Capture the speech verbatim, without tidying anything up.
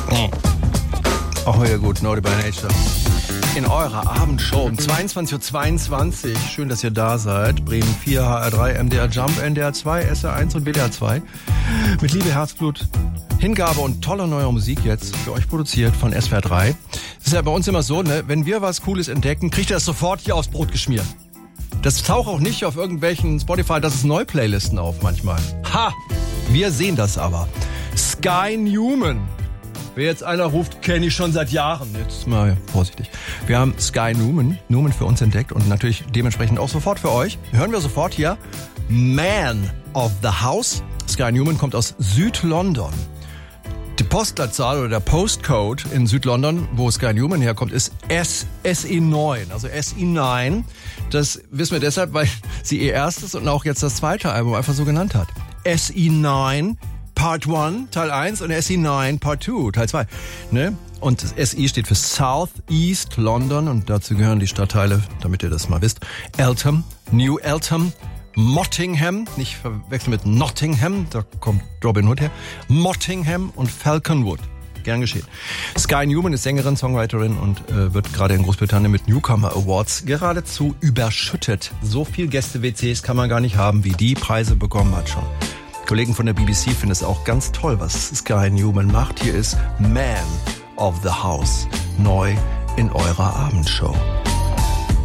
Auch hier gut, Naughty by Nature. In eurer Abendshow um zweiundzwanzig Uhr zweiundzwanzig. Schön, dass ihr da seid. Bremen vier, H R drei, M D R Jump, N D R zwei, S R eins und W D R zwei. Mit Liebe, Herzblut, Hingabe und toller neuer Musik jetzt für euch produziert von S W R drei. Das ist ja bei uns immer so, ne? Wenn wir was Cooles entdecken, kriegt ihr das sofort hier aufs Brot geschmiert. Das taucht auch nicht auf irgendwelchen Spotify, das ist Neu-Playlisten auf manchmal. Ha! Wir sehen das aber. Sky Newman. Wer jetzt einer ruft, kenne ich schon seit Jahren. Jetzt mal vorsichtig. Wir haben Sky Newman, Newman für uns entdeckt und natürlich dementsprechend auch sofort für euch. Hören wir sofort hier Man of the House. Sky Newman kommt aus Südlondon. Die Postleitzahl oder der Postcode in Südlondon, wo Sky Newman herkommt, ist S E neun, also S E neun. Das wissen wir deshalb, weil sie ihr erstes und auch jetzt das zweite Album einfach so genannt hat. S E neun Part eins, Teil eins und S E neun Part zwei, Teil zwei. Ne? Und das S E steht für South East London und dazu gehören die Stadtteile, damit ihr das mal wisst, Eltham, New Eltham, Mottingham, nicht verwechseln mit Nottingham, da kommt Robin Hood her, Mottingham und Falconwood. Gern geschehen. Sky Newman ist Sängerin, Songwriterin und äh, wird gerade in Großbritannien mit Newcomer Awards geradezu überschüttet. So viel Gäste-W Cs kann man gar nicht haben, wie die Preise bekommen hat schon. Kollegen von der B B C finden es auch ganz toll, was Sky Newman macht. Hier ist Man of the House, neu in eurer Abendshow.